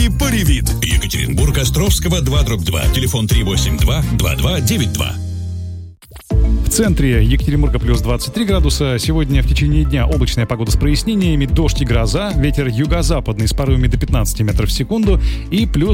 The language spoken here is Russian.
Автомойки «Полевит». Екатеринбург, Островского, 2/2. Телефон 382-2292. В центре Екатеринбурга плюс 23 градуса. Сегодня в течение дня облачная погода с прояснениями, дождь и гроза, ветер юго-западный с порывами до 15 метров в секунду и плюс